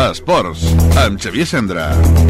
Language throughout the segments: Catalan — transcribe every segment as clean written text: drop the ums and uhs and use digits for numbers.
Esports, amb Xavier Cendra.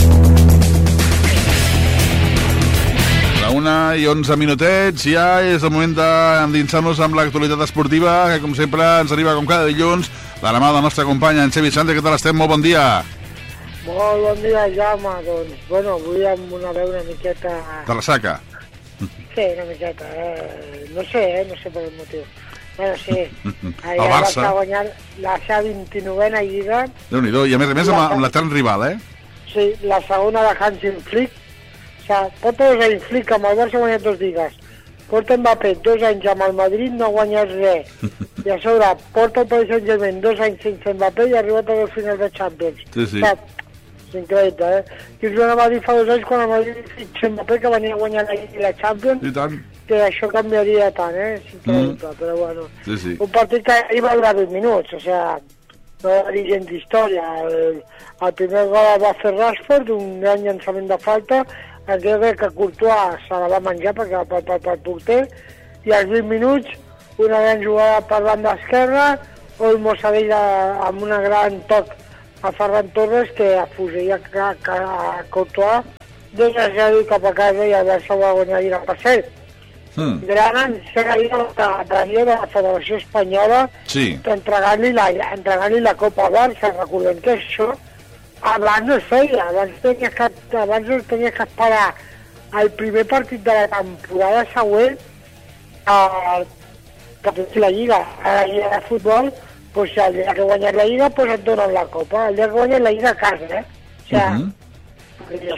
A 1:11, ja és el moment d'endinsar-nos amb l'actualitat esportiva, que com sempre ens arriba com cada dilluns, de la mà del nostre company, en Xavi Cendra. Què tal estem? Molt bon dia. Molt bon dia, Jaume. Doncs, bueno, avui amb una veu una miqueta... De ressaca? Sí, una miqueta. No sé per el motiu. Bueno, sí. El Barça. Va guanyar la seva 29a Lliga. Déu-n'hi-do, i a més amb l'etern rival, eh? Sí, la segona de Hansi Flick. O sigui, porta 2 anys Flick, amb el Barça ha guanyat 2 lligues. Porta Mbappé 2 anys amb el Madrid, no ha guanyat res. I a sobre, porta el Paris Saint-Germain 2 anys sense Mbappé i ha arribat al final de Champions. Sí, sí. O sigui, és increïble, I us anava a dir fa 2 anys quan el Madrid fitxa Mbappé, que venia a guanyar la Champions. I tant. Que això canviaria tant, És increïble, però bueno. Sí, sí. Un partit que ahir va durar 20 minuts, o sigui, no va dir gens d'història. El primer gol el va fer Rashford, un gran llançament de falta, en què crec que Courtois se la va menjar perquè va pel porter, i als 20 minuts, una gran jugada per banda esquerra, Olmo Sabella amb una gran toc a Ferran Torres que afusella a Courtois, 2-0 cap a casa i el Barça va guanyar Lliga per 7. Gran encert de la Federació Espanyola, sí, entregant-li la Copa al Barça. Recordem que això abans no es feia, abans tenies que esperar el primer partit de la temporada següent que fes la Lliga. A la Lliga de futbol, pues, el dia que guanyes la Lliga, pues, et donen la Copa. El dia que guanyes la Lliga a casa, O sigui,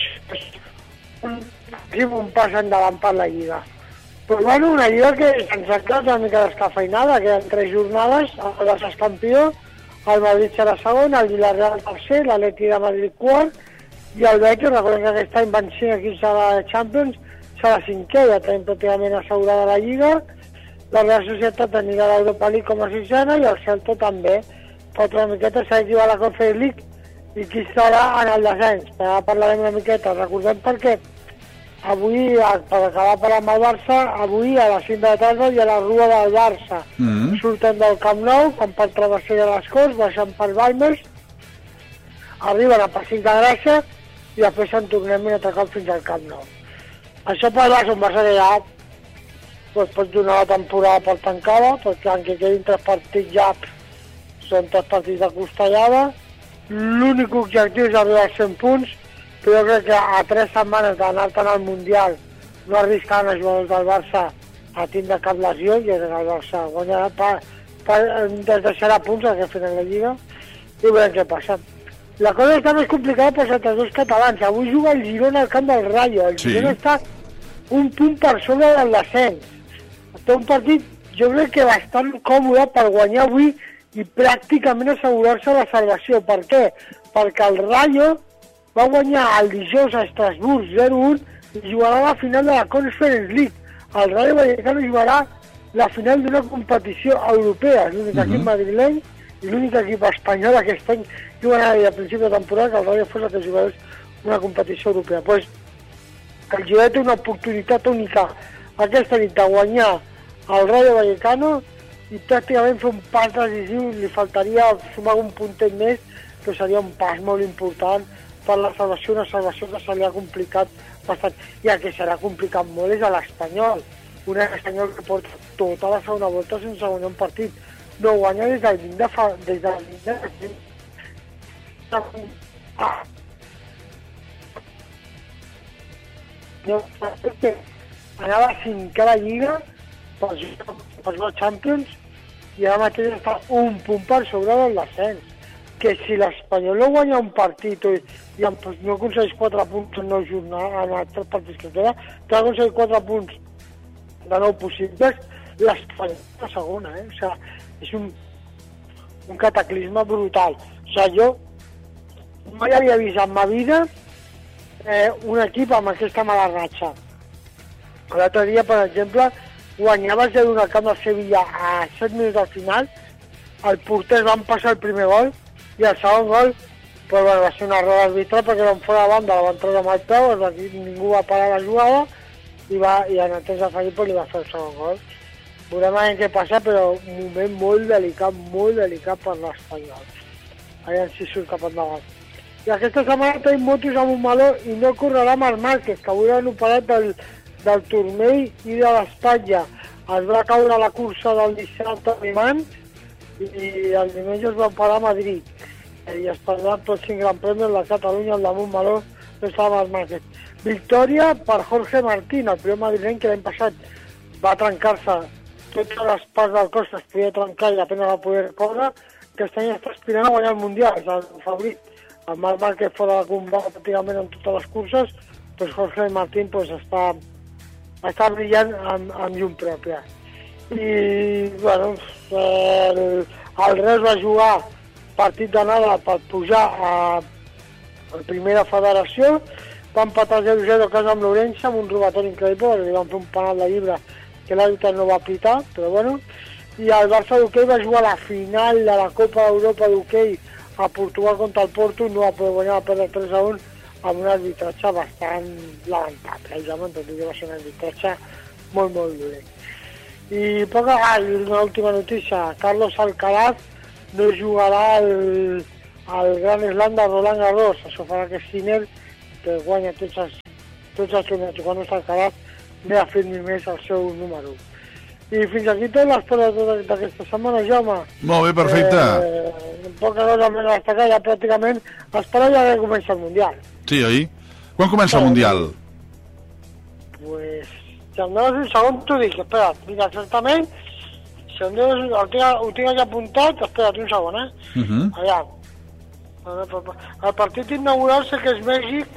és un pas endavant per la Lliga. Però bueno, una Lliga que ens ha quedat una mica descafeinada, queden 3 jornades, el Barça és campió, el Madrid serà segon, el Villarreal tercer, l'Atleti de Madrid quart, i el Betis, recordem que aquest any van 5 equips a la Champions, serà 5è, ja tenim pràcticament assegurada la Lliga, la Real Societat anirà a l'Europa League com a 6a i el Celta també. Pot una miqueta s'ha de jugar a la Conference League i qui estarà en el descens. Ara parlarem una miqueta, recordem perquè avui, per acabar parlant amb el Barça, avui a les 5 de la tarda hi ha la Rua del Barça. Surten del Camp Nou, com per travessar de les Corts, baixen per Balmes, arriben a Passeig de Gràcia i després se'n tornem un altre cop fins al Camp Nou. Això per Barça, un Barça que ja pot donar la temporada per tancada, perquè encara quedin 3 partits ja són 3 partits de costellada. L'únic objectiu és arribar als 100 punts, però jo crec que a 3 setmanes d'anar-te'n al Mundial no arriscaran els jugadors del Barça a tindre cap lesió, i el Barça guanyarà es deixarà punts a final de Lliga i veurem què passa. La cosa està més complicada pels altres 2 catalans. Avui juga el Girona al camp del Rayo. El Girona està un punt per sobre del descens. Té un partit, jo crec que bastant còmode per guanyar avui i pràcticament assegurar-se la salvació. Per què? Perquè el Rayo va guanyar el dijous a Estrasburg 0-1 i jugarà la final de la Conference League. El Rayo Vallecano jugarà la final d'una competició europea. És l'únic equip madrileny i l'únic equip espanyol aquest any jugarà a principi de temporada que el Rayo fos el que jugarà una competició europea. Pues, el Girona té una oportunitat única aquesta nit de guanyar el Rayo Vallecano i pràcticament fer un pas decisiu. Li faltaria sumar un puntet més, però seria un pas molt important per la salvació, una salvació que se li ha complicat bastant. I el que serà complicat molt és a l'Espanyol. Un Espanyol que porta tota la segona volta sense guanyar un partit. No guanya des del 20 de... Anava a 5 a la Lliga per jugar Champions i ara mateix està un punt per sobre del descens. Que si l'Espanyol no guanya un partit i no aconsegueix 4 punts en 9 jornades, en els 3 partits que queda, que ha aconseguit 4 punts de 9 possibles, l'Espanyol és la segona, O sigui, és un cataclisme brutal. O sigui, jo mai havia vist en ma vida un equip amb aquesta mala ratxa. L'altre dia, per exemple, guanyava 0-1 al camp del Sevilla a 7 minuts al final, el porter van passar el primer gol i el segon gol pues, bueno, va ser una error arbitral perquè van fora de banda, la van treure amb el peu, ningú va parar la jugada i en el temps de Felip li va fer el segon gol. Veurem què passa, però un moment molt delicat per l'Espanyol. allà si surt cap endavant. I aquesta setmana tenim motos a Montmeló i no correrà Marc Márquez, que avui han operat del turmell i de l'espatlla. Es va caure a la cursa del dissabte a Mans i el diumenge es va operar a Madrid. I es perdrà el pròxim Gran Premi de Catalunya, el de Montmeló, no estava Marc Márquez. Victòria per Jorge Martín, el primer madrileny que l'any passat va trencar-se totes les parts del cos que es podia trencar i apenas va poder córrer, que aquest any està aspirant a guanyar el Mundial, és el favorit. El Marc Márquez fora de combat pràcticament en totes les curses, doncs Jorge Martín està brillant amb llum pròpia. I, bueno, el Reus va jugar partit d'anada per pujar a primera federació, va empatar 0-0 a casa amb l'Ourense, amb un robatori increïble, perquè li van fer un penal de llibre que l'àrbitre no va aplicar, però bueno. I el Barça d'hoquei va jugar a la final de la Copa d'Europa d'hoquei a Portugal contra el Porto, no va poder guanyar, va perdre 3-1 amb un arbitratge bastant lamentable. Ja m'entén que va ser un arbitratge molt, molt dolent. I una última notícia, Carlos Alcaraz no jugarà al Gran Slam de Roland Garros. Això farà que Sinner, que guanya tots els tornejos quan no està Alcaraz, ve a fer-me més el seu número. I fins aquí tot l'esport d'aquesta setmana, Jaume. Molt bé, perfecte. Poca cosa més a destacar, ja pràcticament esperar ja que comença el Mundial. Sí, oi? Quan comença el Mundial? Pues, si em dones un segon t'ho dic, espera't, mira exactament, si em dones, ho tinc aquí apuntat, espera't un segon, Allà. El partit inaugural sé que és Mèxic,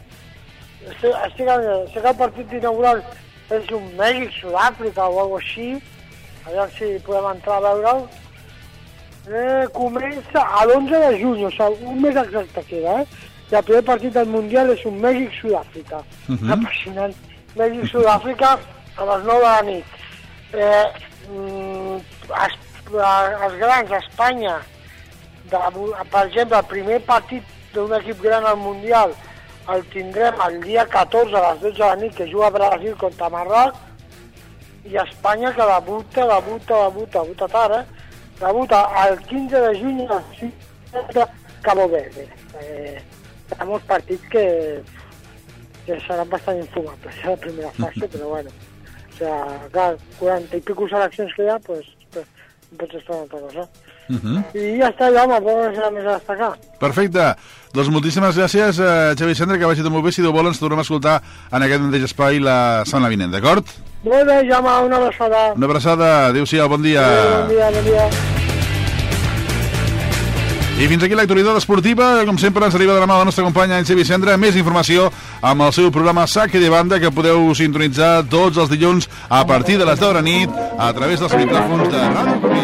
sé que el partit inaugural és un Mèxic, Sud-àfrica o alguna així, allà si podem entrar a veure'l. Comença a l'11 de juny, o sigui, un mes exacte queda, I el primer partit del Mundial és un Mèxic-Sud-àfrica. Apassionant. Mèxic-Sud-àfrica a les 9 de la nit. Els grans, Espanya, per exemple, el primer partit d'un equip gran al Mundial el tindrem el dia 14 a les 12 de la nit, que juga Brasil contra Marroc, i Espanya que debuta tard, debuta el 15 de juny a Cabo Verde. Hi ha molts partits que seran bastant infumables a la primera fase, però bueno, o sigui, clar, 40 i pico seleccions que hi ha, doncs pots estar una altra cosa. I ja està, home, pots anar més a destacar. Perfecte. Doncs moltíssimes gràcies, Xavi Cendra, que vagi tot molt bé. Si Déu vol, ens tornem a escoltar en aquest mateix espai la setmana vinent, d'acord? Molt bé, Jaume, una abraçada. Una abraçada. Adéu-siau, bon dia. Bon dia. I fins aquí l'actualitat esportiva. Com sempre, ens arriba de la mà de la nostra companya en Xavi Cendra. Més informació amb el seu programa Saque de Banda, que podeu sintonitzar tots els dilluns a partir de les 10 de la nit a través dels micròfons de Ràdio Cubí.